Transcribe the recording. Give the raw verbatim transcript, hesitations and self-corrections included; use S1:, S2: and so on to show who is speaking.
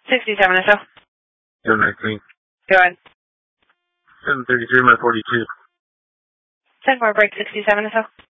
S1: sixty-seven or so.
S2: seven nineteen.
S1: Go ahead.
S2: seven thirty-three, my forty-two.
S1: ten four, break sixty-seven or so.